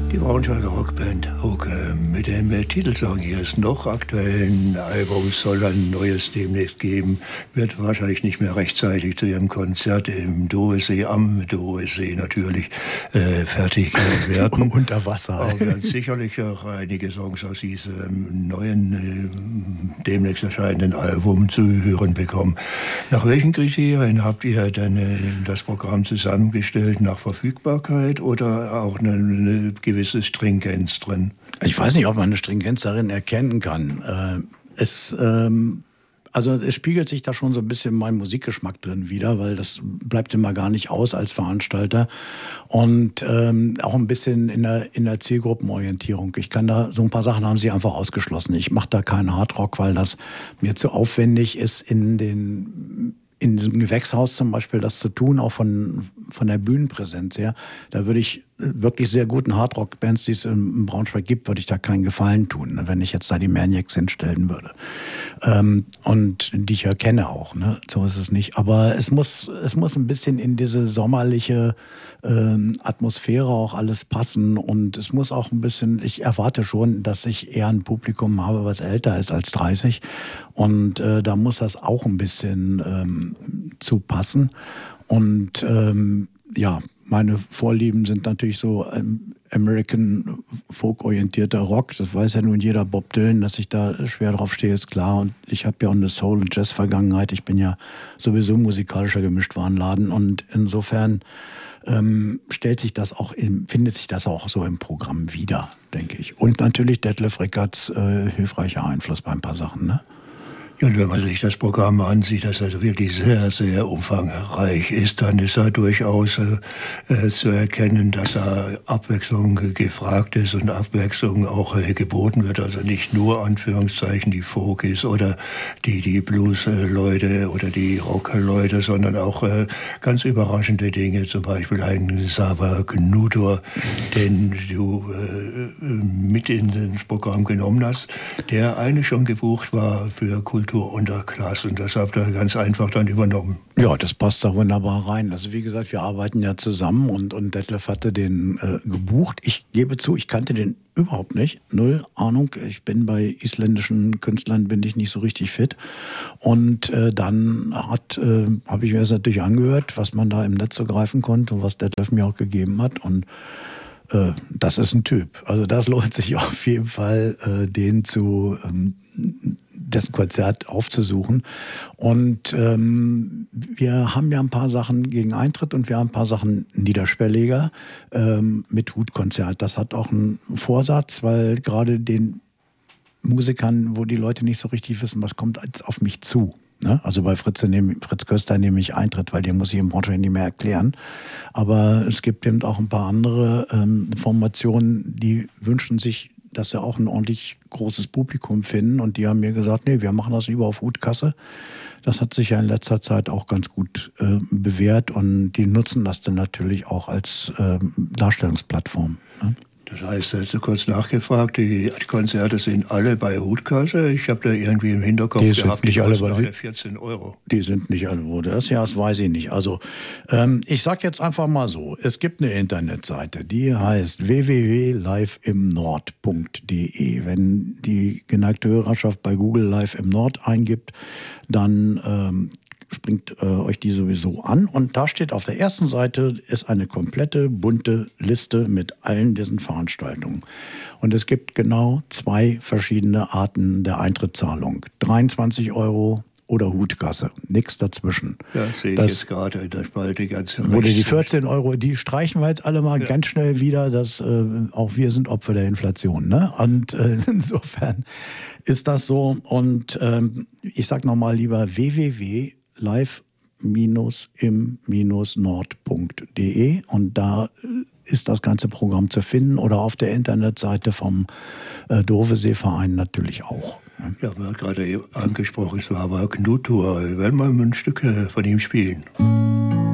Die Braunschweiger Rockband Hauke mit dem Titelsong ihres noch aktuellen Albums soll ein neues demnächst geben. Wird wahrscheinlich nicht mehr rechtzeitig zu ihrem Konzert im Dovesee, am Dovesee natürlich, fertig werden. Unter Wasser. Aber werden sicherlich auch einige Songs aus diesem neuen, demnächst erscheinenden Album zu hören bekommen. Nach welchen Kriterien habt ihr denn das Programm zusammengestellt? Nach Verfügbarkeit oder auch eine gewisse Stringenz drin? Ich weiß nicht, ob man eine Stringenz darin erkennen kann. Also es spiegelt sich da schon so ein bisschen mein Musikgeschmack drin wieder, weil das bleibt immer gar nicht aus als Veranstalter. Und auch ein bisschen in der Zielgruppenorientierung. Ich kann da, so ein paar Sachen haben sie einfach ausgeschlossen. Ich mache da keinen Hardrock, weil das mir zu aufwendig ist, in diesem Gewächshaus zum Beispiel das zu tun, auch von der Bühnenpräsenz her. Da würde ich wirklich sehr guten Hardrock-Bands, die es in Braunschweig gibt, würde ich da keinen Gefallen tun, ne, wenn ich jetzt da die Maniacs hinstellen würde. Und die ich ja kenne auch, ne? So ist es nicht. Aber es muss ein bisschen in diese sommerliche Atmosphäre auch alles passen und es muss auch ein bisschen, ich erwarte schon, dass ich eher ein Publikum habe, was älter ist als 30 und da muss das auch ein bisschen zu passen und ja, meine Vorlieben sind natürlich so American Folk-orientierter Rock. Das weiß ja nun jeder Bob Dylan, dass ich da schwer drauf stehe, ist klar. Und ich habe ja auch eine Soul- und Jazz-Vergangenheit. Ich bin ja sowieso musikalischer Gemischtwarenladen. Und insofern findet sich das auch so im Programm wieder, denke ich. Und natürlich Detlef Rickerts hilfreicher Einfluss bei ein paar Sachen, ne? Ja, und wenn man sich das Programm ansieht, das also wirklich sehr, sehr umfangreich ist, dann ist da durchaus zu erkennen, dass da Abwechslung gefragt ist und Abwechslung auch geboten wird. Also nicht nur Anführungszeichen die Folkies oder die Blues-Leute oder die Rock-Leute, sondern auch ganz überraschende Dinge. Zum Beispiel ein Sava Knutor, den du mit ins Programm genommen hast, der eigentlich schon gebucht war für Kultur unter Klasse und das habt ihr ganz einfach dann übernommen. Ja, das passt da wunderbar rein. Also wie gesagt, wir arbeiten ja zusammen und Detlef hatte den gebucht. Ich gebe zu, ich kannte den überhaupt nicht. Null Ahnung. Ich bin bei isländischen Künstlern bin ich nicht so richtig fit. Und dann habe ich mir das natürlich angehört, was man da im Netz so greifen konnte und was Detlef mir auch gegeben hat und das ist ein Typ. Also das lohnt sich auf jeden Fall, dessen Konzert aufzusuchen. Und wir haben ja ein paar Sachen gegen Eintritt und wir haben ein paar Sachen niederschwelliger mit Hutkonzert. Das hat auch einen Vorsatz, weil gerade den Musikern, wo die Leute nicht so richtig wissen, was kommt jetzt auf mich zu. Ne? Also bei Fritz Köster nehme ich Eintritt, weil den muss ich im Braunschweig nicht mehr erklären. Aber es gibt eben auch ein paar andere Formationen, die wünschen sich, dass sie auch ein ordentlich großes Publikum finden. Und die haben mir gesagt, nee, wir machen das lieber auf Hutkasse. Das hat sich ja in letzter Zeit auch ganz gut bewährt. Und die nutzen das dann natürlich auch als Darstellungsplattform. Ne? Das heißt, hast du kurz nachgefragt, die Konzerte sind alle bei Hutkasse. Ich habe da irgendwie im Hinterkopf gehabt, die kosten alle 14 €. Die sind nicht alle, wo das weiß ich nicht. Also ich sag jetzt einfach mal so, es gibt eine Internetseite, die heißt www.liveimnord.de. Wenn die geneigte Hörerschaft bei Google Live im Nord eingibt, dann springt euch die sowieso an. Und da steht auf der ersten Seite ist eine komplette bunte Liste mit allen diesen Veranstaltungen. Und es gibt genau 2 verschiedene Arten der Eintrittszahlung. 23 € oder Hutkasse. Nichts dazwischen. Ja, sehe ich jetzt gerade in der Spalte ganz rechts. Wurde die 14 €, die streichen wir jetzt alle mal ganz schnell wieder, dass auch wir sind Opfer der Inflation. Ne? Und insofern ist das so. Und ich sage nochmal lieber www.live-im-nord.de und da ist das ganze Programm zu finden oder auf der Internetseite vom Dovesee-Verein natürlich auch. Ja, man hat gerade angesprochen, es war aber Knutor. Werden wir mal ein Stück von ihm spielen?